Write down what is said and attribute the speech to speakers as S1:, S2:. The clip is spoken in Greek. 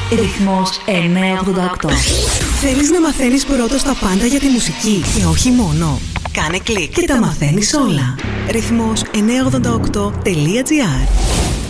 S1: Ρυθμός 988.
S2: Θέλεις να μαθαίνεις πρώτος τα πάντα για τη μουσική και όχι μόνο? Κάνε κλικ και τα μαθαίνεις όλα. Ρυθμός 988.gr.